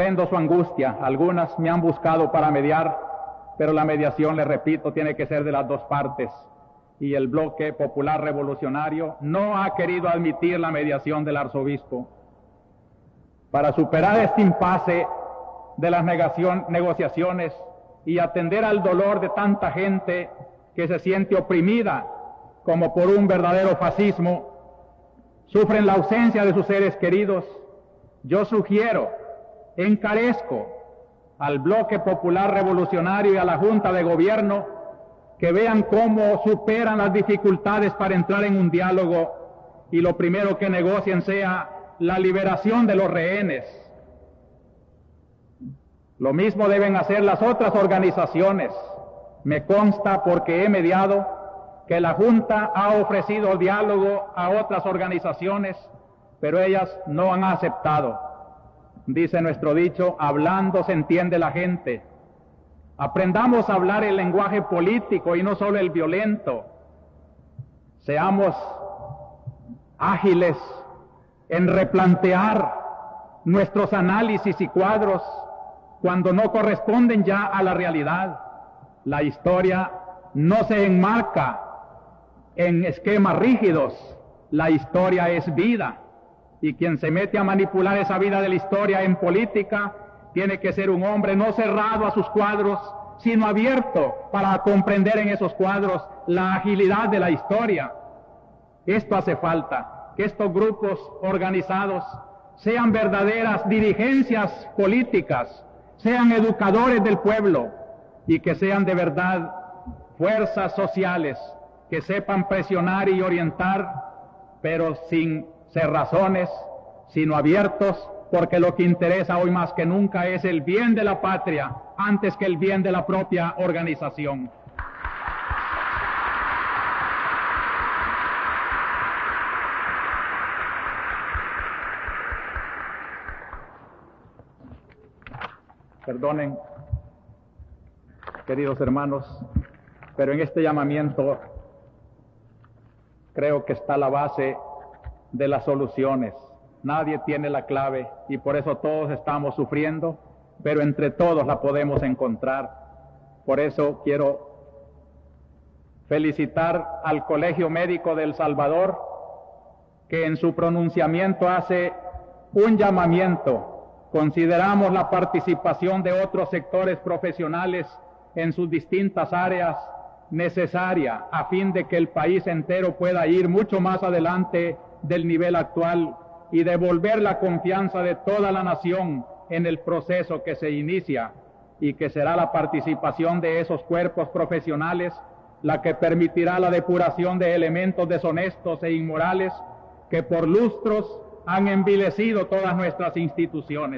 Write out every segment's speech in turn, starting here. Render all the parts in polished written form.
comprendo su angustia. Algunas me han buscado para mediar, pero la mediación, les repito, tiene que ser de las dos partes. Y el Bloque Popular Revolucionario no ha querido admitir la mediación del arzobispo. Para superar este impasse de las negociaciones y atender al dolor de tanta gente que se siente oprimida como por un verdadero fascismo, sufren la ausencia de sus seres queridos, yo sugiero, encarezco al Bloque Popular Revolucionario y a la Junta de Gobierno que vean cómo superan las dificultades para entrar en un diálogo y lo primero que negocien sea la liberación de los rehenes. Lo mismo deben hacer las otras organizaciones. Me consta, porque he mediado, que la Junta ha ofrecido diálogo a otras organizaciones, pero ellas no han aceptado. Dice nuestro dicho, hablando se entiende la gente. Aprendamos a hablar el lenguaje político y no solo el violento. Seamos ágiles en replantear nuestros análisis y cuadros cuando no corresponden ya a la realidad. La historia no se enmarca en esquemas rígidos, la historia es vida, y quien se mete a manipular esa vida de la historia en política tiene que ser un hombre no cerrado a sus cuadros, sino abierto para comprender en esos cuadros la agilidad de la historia. Esto hace falta, que estos grupos organizados sean verdaderas dirigencias políticas, sean educadores del pueblo y que sean de verdad fuerzas sociales que sepan presionar y orientar, pero sin cerrazones, sino abiertos, porque lo que interesa hoy más que nunca es el bien de la patria antes que el bien de la propia organización. Perdonen, queridos hermanos, pero en este llamamiento creo que está la base de las soluciones. Nadie tiene la clave y por eso todos estamos sufriendo, pero entre todos la podemos encontrar. Por eso quiero felicitar al Colegio Médico de El Salvador, que en su pronunciamiento hace un llamamiento. Consideramos la participación de otros sectores profesionales en sus distintas áreas necesaria a fin de que el país entero pueda ir mucho más adelante del nivel actual y devolver la confianza de toda la nación en el proceso que se inicia y que será la participación de esos cuerpos profesionales la que permitirá la depuración de elementos deshonestos e inmorales que por lustros han envilecido todas nuestras instituciones.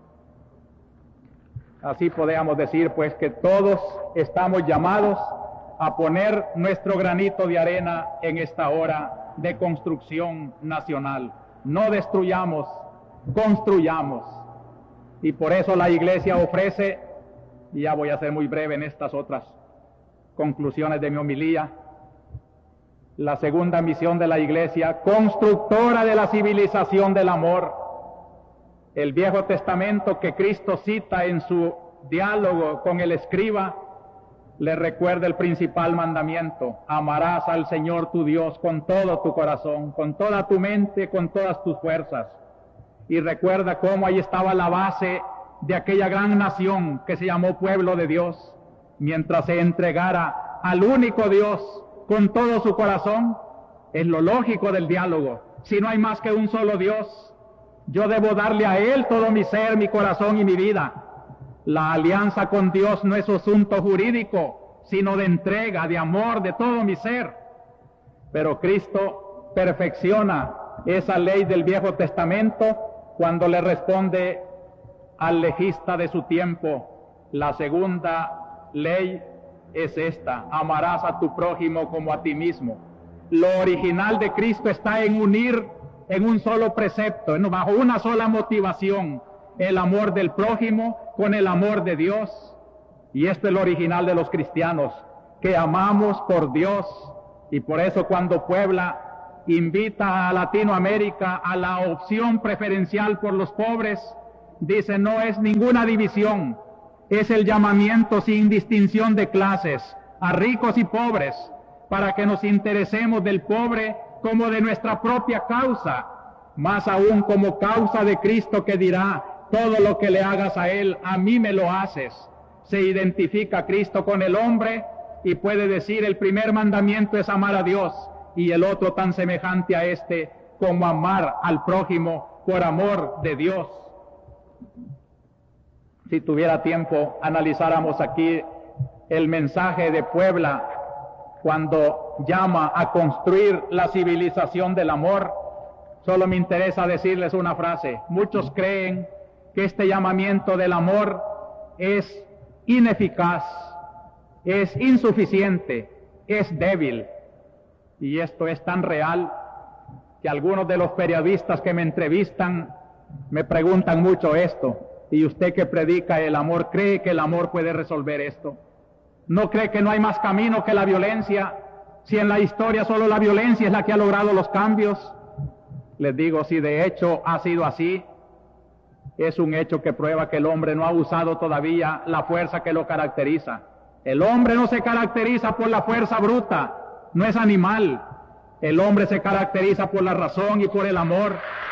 Así podemos decir pues que todos estamos llamados a poner nuestro granito de arena en esta hora de construcción nacional. No destruyamos, construyamos. Y por eso la Iglesia ofrece, y ya voy a ser muy breve en estas otras conclusiones de mi homilía, la segunda misión de la Iglesia, constructora de la civilización del amor. El Viejo Testamento que Cristo cita en su diálogo con el escriba, le recuerda el principal mandamiento: amarás al Señor tu Dios con todo tu corazón, con toda tu mente, con todas tus fuerzas. Y recuerda cómo ahí estaba la base de aquella gran nación que se llamó pueblo de Dios, mientras se entregara al único Dios con todo su corazón. Es lo lógico del diálogo. Si no hay más que un solo Dios, yo debo darle a Él todo mi ser, mi corazón y mi vida. La alianza con Dios no es asunto jurídico, sino de entrega, de amor, de todo mi ser. Pero Cristo perfecciona esa ley del Viejo Testamento cuando le responde al legista de su tiempo: la segunda ley es esta: amarás a tu prójimo como a ti mismo. Lo original de Cristo está en unir en un solo precepto, bajo una sola motivación, el amor del prójimo con el amor de Dios. Y esto es lo original de los cristianos, que amamos por Dios. Y por eso cuando Puebla invita a Latinoamérica a la opción preferencial por los pobres, dice, no es ninguna división, es el llamamiento sin distinción de clases, a ricos y pobres, para que nos interesemos del pobre como de nuestra propia causa, más aún como causa de Cristo, que dirá, todo lo que le hagas a él, a mí me lo haces. Se identifica a Cristo con el hombre y puede decir, el primer mandamiento es amar a Dios, y el otro tan semejante a este como amar al prójimo por amor de Dios. Si tuviera tiempo, analizáramos aquí el mensaje de Puebla cuando llama a construir la civilización del amor. Solo me interesa decirles una frase. Muchos creen que este llamamiento del amor es ineficaz, es insuficiente, es débil. Y esto es tan real que algunos de los periodistas que me entrevistan me preguntan mucho esto. ¿Y usted que predica el amor, cree que el amor puede resolver esto? ¿No cree que no hay más camino que la violencia? Si en la historia solo la violencia es la que ha logrado los cambios. Les digo, si de hecho ha sido así, es un hecho que prueba que el hombre no ha usado todavía la fuerza que lo caracteriza. El hombre no se caracteriza por la fuerza bruta, no es animal. El hombre se caracteriza por la razón y por el amor.